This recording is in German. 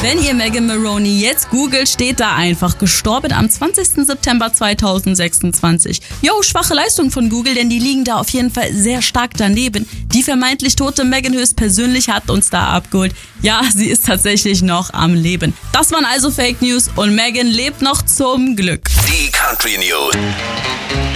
Wenn ihr Megan Maroney jetzt googelt, steht da einfach gestorben am 20. September 2026. Jo, schwache Leistung von Google, denn die liegen da auf jeden Fall sehr stark daneben. Die vermeintlich tote Megan höchstpersönlich hat uns da abgeholt. Ja, sie ist tatsächlich noch am Leben. Das waren also Fake News und Megan lebt noch zum Glück. Die Country News.